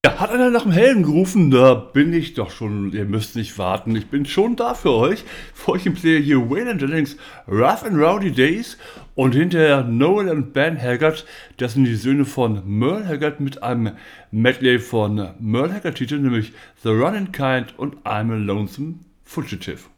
Ja, hat einer nach dem Helden gerufen? Da bin ich doch schon. Ihr müsst nicht warten. Ich bin schon da für euch. Für euch im Player hier Waylon Jennings, Rough and Rowdy Days und hinterher Noel und Ben Haggard. Das sind die Söhne von Merle Haggard mit einem Medley von Merle Haggard Titeln, nämlich The Running Kind und I'm a Lonesome Fugitive.